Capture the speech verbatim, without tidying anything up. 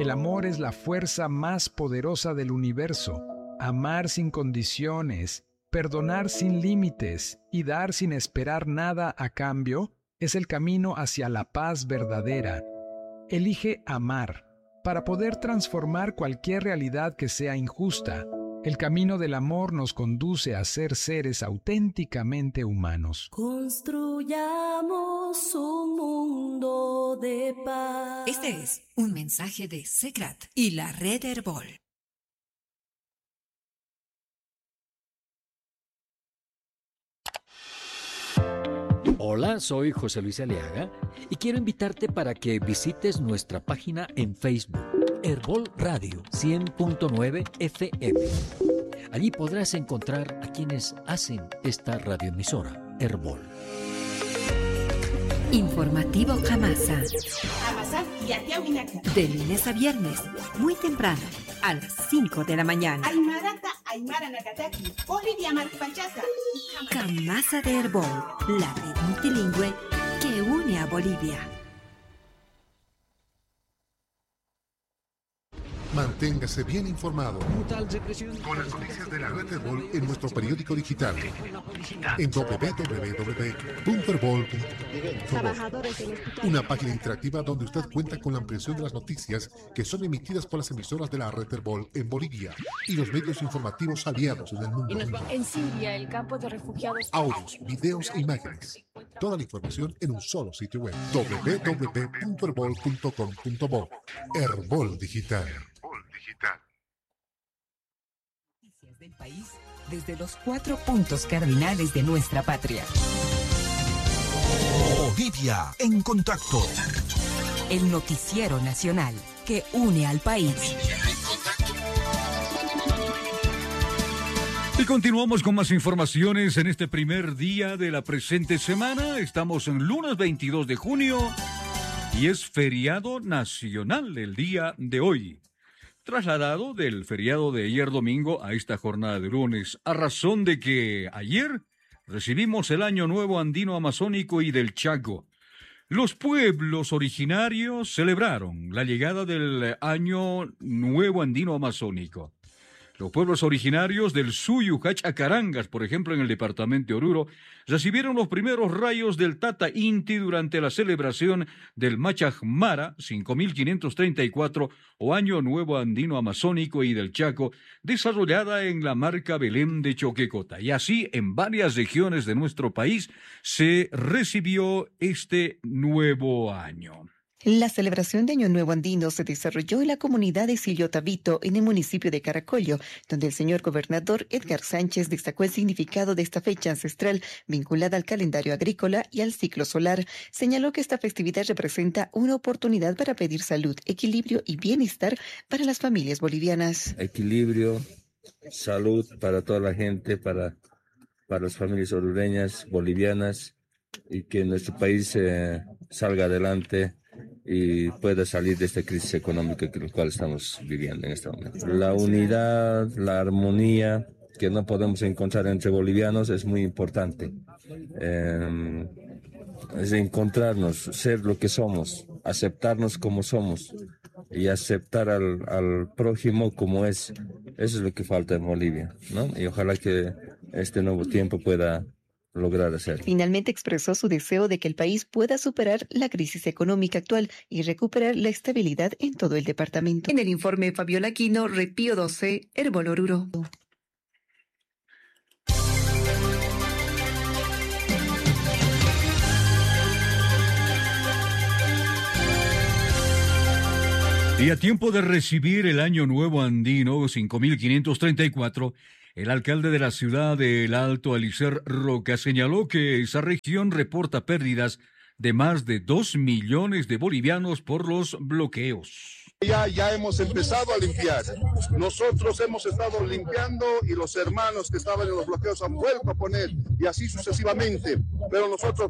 El amor es la fuerza más poderosa del universo. Amar sin condiciones, perdonar sin límites y dar sin esperar nada a cambio es el camino hacia la paz verdadera. Elige amar para poder transformar cualquier realidad que sea injusta. El camino del amor nos conduce a ser seres auténticamente humanos. Construyamos un mundo de paz. Este es un mensaje de Secrat y la Red Herbol. Hola, soy José Luis Aliaga y quiero invitarte para que visites nuestra página en Facebook, Herbol Radio cien punto nueve F M. Allí podrás encontrar a quienes hacen esta radioemisora, Herbol. Informativo Jamasa. De lunes a viernes, muy temprano, a las cinco de la mañana. Jamasa de Herbol, la red multilingüe que une a Bolivia. Manténgase bien informado con las noticias de la Red Herbol en nuestro periódico digital en doble u doble u doble u punto herbol punto com. Una página interactiva donde usted cuenta con la ampliación de las noticias que son emitidas por las emisoras de la Red Herbol en Bolivia y los medios informativos aliados en el mundo. En Siria, el campo de refugiados. Audios, videos e imágenes. Toda la información en un solo sitio web. doble u doble u doble u punto herbol punto com punto bo. Herbol Digital. Noticias del país desde los cuatro puntos cardinales de nuestra patria. Bolivia en contacto. El noticiero nacional que une al país. Y continuamos con más informaciones en este primer día de la presente semana. Estamos en lunes veintidós de junio y es feriado nacional el día de hoy. Trasladado del feriado de ayer domingo a esta jornada de lunes, a razón de que ayer recibimos el Año Nuevo Andino Amazónico y del Chaco. Los pueblos originarios celebraron la llegada del Año Nuevo Andino Amazónico. Los pueblos originarios del Suyu, Hachacarangas, por ejemplo, en el departamento de Oruro, recibieron los primeros rayos del Tata Inti durante la celebración del Machajmara cinco mil quinientos treinta y cuatro o Año Nuevo Andino Amazónico y del Chaco, desarrollada en la marca Belém de Choquecota. Y así, en varias regiones de nuestro país, se recibió este nuevo año. La celebración de Año Nuevo Andino se desarrolló en la comunidad de Sillotabito, en el municipio de Caracollo, donde el señor gobernador Edgar Sánchez destacó el significado de esta fecha ancestral vinculada al calendario agrícola y al ciclo solar. Señaló que esta festividad representa una oportunidad para pedir salud, equilibrio y bienestar para las familias bolivianas. Equilibrio, salud para toda la gente, para, para las familias orureñas, bolivianas, y que nuestro país eh, salga adelante y pueda salir de esta crisis económica que el cual estamos viviendo en este momento. La unidad, la armonía que no podemos encontrar entre bolivianos es muy importante. Eh, es encontrarnos, ser lo que somos, aceptarnos como somos y aceptar al, al prójimo como es. Eso es lo que falta en Bolivia, ¿no? Y ojalá que este nuevo tiempo pueda lograr hacer. Finalmente expresó su deseo de que el país pueda superar la crisis económica actual y recuperar la estabilidad en todo el departamento. En el informe, Fabiola Aquino, Repío doce, Herbol Oruro. Y a tiempo de recibir el Año Nuevo Andino cinco mil quinientos treinta y cuatro, el alcalde de la ciudad de El Alto, Alicer Roca, señaló que esa región reporta pérdidas de más de dos millones de bolivianos por los bloqueos. Ya, ya hemos empezado a limpiar. Nosotros hemos estado limpiando y los hermanos que estaban en los bloqueos han vuelto a poner y así sucesivamente. Pero nosotros